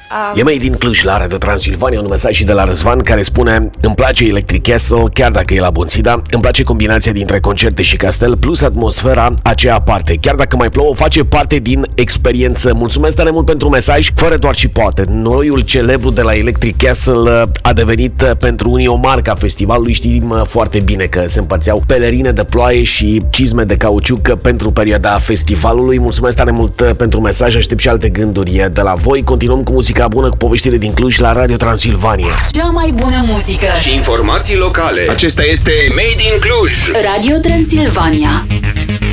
E mai din Cluj la Radio Transilvania, un mesaj și de la Răzvan care spune: îmi place Electric Castle, chiar dacă e la Bonțida, îmi place combinația dintre concerte și castel, plus atmosfera aceea aparte. Chiar dacă mai plouă, face parte din experiență. Mulțumesc tare mult pentru mesaj, fără doar și poate. Noroiul celebru de la Electric Castle a devenit pentru unii o marcă a festivalului. Știm foarte bine că se împărțeau pelerine de ploaie și cizme de cauciuc pentru perioada festivalului. Mulțumesc tare mult pentru mesaj, aștept și alte gânduri de la voi. Continuăm cu muzica bună, cu poveștile din Cluj la Radio Transilvania. Cea mai bună muzică și informații locale. Acesta este Made in Cluj. Radio Transilvania.